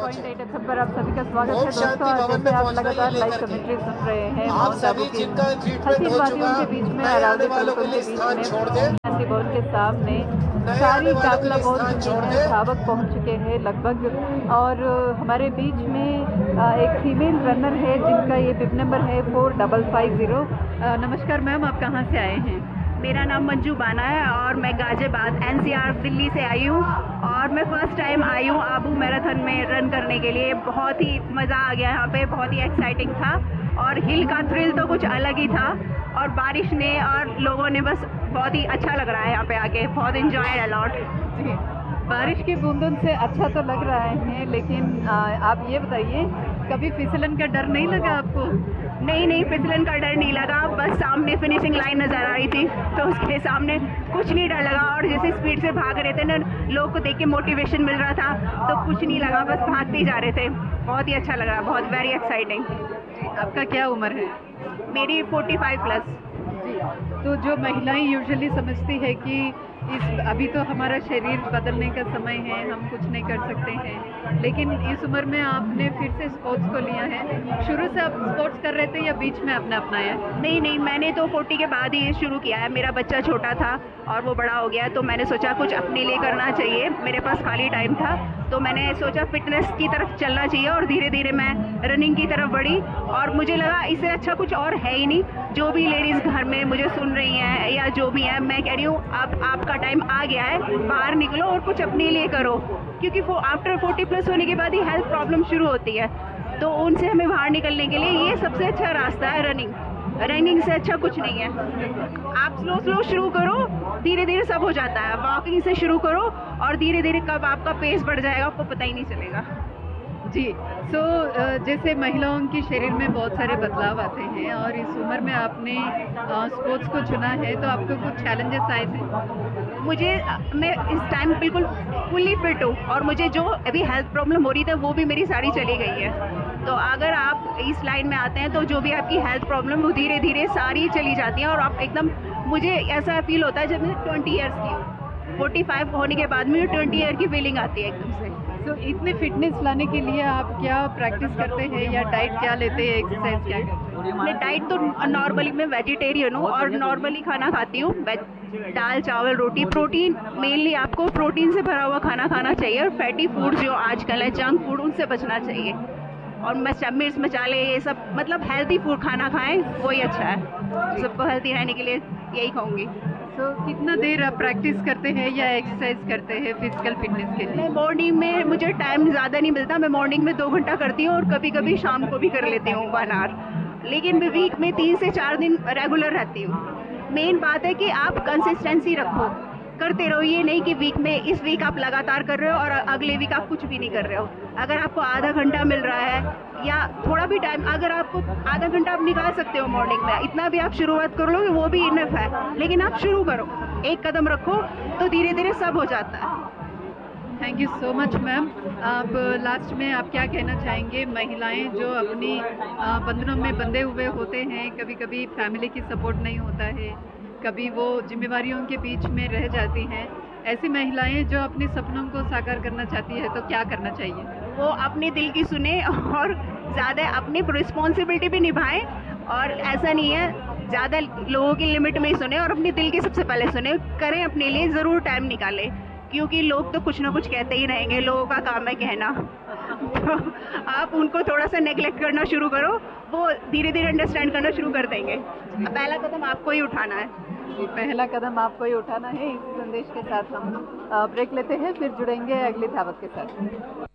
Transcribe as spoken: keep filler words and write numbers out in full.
Point eight F M पर आप सभी का स्वागत है दोस्तों। आज जैसे आप लगातार लाइव कमेंट्री सुन रहे हैं माउंट आबू की हसीन वादियों के बीच में अरावली पर्वतों के बीच में गांधी भवन के सामने सारी काफिला बहुत धावक पहुंच चुके हैं लगभग। और हमारे बीच में एक फीमेल रनर है जिनका ये बिब नंबर है फोर डबल फाइव जीरो। नमस्कार मैम, आप कहाँ से आए हैं? मेरा नाम मंजू बाना है और मैं Ghaziabad N C R Delhi से आई हूँ और मैं फर्स्ट टाइम आई हूँ आबू मैराथन में रन करने के लिए। बहुत ही मज़ा आ गया यहाँ पे, बहुत ही एक्साइटिंग था और हिल का थ्रिल तो कुछ अलग ही था। और बारिश ने और लोगों ने बस बहुत ही अच्छा लग रहा है यहाँ पे आके, बहुत इन्जॉय अलॉट। बारिश की बूंदों से अच्छा तो लग रहा है, लेकिन आ, आप ये बताइए कभी फिसलन का डर नहीं लगा आपको? नहीं नहीं, फिसलन का डर नहीं लगा, बस सामने फिनिशिंग लाइन नज़र आ रही थी तो उसके सामने कुछ नहीं डर लगा। और जैसे स्पीड से भाग रहे थे ना, लोग को देख के मोटिवेशन मिल रहा था तो कुछ नहीं लगा, बस भागते ही जा रहे थे। बहुत ही अच्छा लग रहा, बहुत वेरी एक्साइटिंग। आपका क्या उम्र है? मेरी फोर्टी फाइव प्लस। जी, तो जो महिलाएं यूजुअली समझती है कि इस अभी तो हमारा शरीर बदलने का समय है, हम कुछ नहीं कर सकते हैं, लेकिन इस उम्र में आपने फिर से स्पोर्ट्स को लिया है। शुरू से आप स्पोर्ट्स कर रहे थे या बीच में आपने अपनाया? नहीं नहीं, मैंने तो फोर्टी के बाद ही शुरू किया है। मेरा बच्चा छोटा था और वो बड़ा हो गया तो मैंने सोचा कुछ अपने लिए करना चाहिए। मेरे पास खाली टाइम था तो मैंने सोचा फिटनेस की तरफ चलना चाहिए और धीरे धीरे मैं रनिंग की तरफ बढ़ी। और मुझे लगा इससे अच्छा कुछ और है ही नहीं। जो भी लेडीज़ घर में मुझे सुन रही हैं या जो भी है, मैं कह रही हूँ अब आपका टाइम आ गया है, बाहर निकलो और कुछ अपने लिए करो, क्योंकि आफ्टर फोर्टी प्लस होने के बाद ही हेल्थ प्रॉब्लम शुरू होती है। तो उनसे हमें बाहर निकलने के लिए ये सबसे अच्छा रास्ता है रनिंग। रनिंग से अच्छा कुछ नहीं है। आप स्लो स्लो शुरू करो, धीरे धीरे सब हो जाता है। वॉकिंग से शुरू करो और धीरे धीरे कब आपका पेस बढ़ जाएगा आपको पता ही नहीं चलेगा। जी, सो so, जैसे महिलाओं के शरीर में बहुत सारे बदलाव आते हैं और इस उम्र में आपने स्पोर्ट्स को चुना है, तो आपको कुछ चैलेंजेस आए थे? मुझे मैं इस टाइम बिल्कुल फुल्ली फिट हूँ और मुझे जो अभी हेल्थ प्रॉब्लम हो रही थी वो भी मेरी सारी चली गई है। तो अगर आप इस लाइन में आते हैं तो जो भी आपकी हेल्थ प्रॉब्लम वो धीरे धीरे सारी चली जाती हैं और आप एकदम, मुझे ऐसा फील होता है जब मैं ट्वेंटी ईयर्स की हूँ, फोर्टी फाइव होने के बाद में ट्वेंटी ईयर की फीलिंग आती है एकदम से। तो इतने फिटनेस लाने के लिए आप क्या प्रैक्टिस करते हैं या डाइट क्या लेते हैं, एक्सरसाइज क्या करते हैं? मैं डाइट तो नॉर्मली मैं वेजिटेरियन हूँ और नॉर्मली खाना खाती हूँ, दाल चावल रोटी। प्रोटीन मेनली आपको प्रोटीन से भरा हुआ खाना खाना चाहिए और फैटी फूड जो आजकल है जंक फूड उनसे बचना चाहिए। और मिर्च मसाले ये सब, मतलब हेल्दी फूड खाना खाएं, वही अच्छा है। सबको हेल्दी रहने के लिए यही कहूँगी। तो कितना देर आप प्रैक्टिस करते हैं या एक्सरसाइज करते हैं फिजिकल फिटनेस के लिए? मॉर्निंग में मुझे टाइम ज़्यादा नहीं मिलता, मैं मॉर्निंग में दो घंटा करती हूँ और कभी कभी शाम को भी कर लेती हूँ वन आवर, लेकिन मैं वीक में तीन से चार दिन रेगुलर रहती हूँ। मेन बात है कि आप कंसिस्टेंसी रखो, करते रहो। ये नहीं कि वीक में इस वीक आप लगातार कर रहे हो और अगले वीक आप कुछ भी नहीं कर रहे हो। अगर आपको आधा घंटा मिल रहा है या थोड़ा भी टाइम, अगर आपको आधा घंटा आप निकाल सकते हो मॉर्निंग में, इतना भी आप शुरुआत कर लो वो भी इनफ है। लेकिन आप शुरू करो, एक कदम रखो तो धीरे धीरे सब हो जाता है। Thank you so much ma'am. आप लास्ट में आप क्या कहना चाहेंगे? महिलाएं जो अपनी बंधनों में बंधे हुए होते हैं, कभी कभी फैमिली की सपोर्ट नहीं होता है, कभी वो जिम्मेवारियों के बीच में रह जाती हैं, ऐसी महिलाएं जो अपने सपनों को साकार करना चाहती है तो क्या करना चाहिए? वो अपने दिल की सुने और ज़्यादा अपनी रिस्पॉन्सिबिलिटी भी निभाएं। और ऐसा नहीं है ज़्यादा लोगों की लिमिट में ही सुने और अपने दिल की सबसे पहले सुने, करें अपने लिए, ज़रूर टाइम निकालें, क्योंकि लोग तो कुछ ना कुछ कहते ही रहेंगे, लोगों का काम है कहना। तो आप उनको थोड़ा सा नेग्लेक्ट करना शुरू करो, वो धीरे धीरे अंडरस्टैंड करना शुरू कर देंगे। पहला कदम आपको ही उठाना है। पहला कदम आपको ही उठाना है। इस संदेश के साथ हम ब्रेक लेते हैं, फिर जुड़ेंगे अगले धावक के साथ।